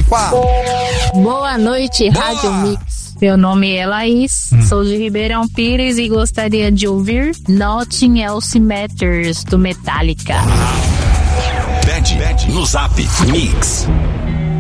Opa! Boa noite, Boa! Rádio Mix. Meu nome é Laís, sou de Ribeirão Pires e gostaria de ouvir Nothing Else Matters, do Metallica. Pede no Zap Mix.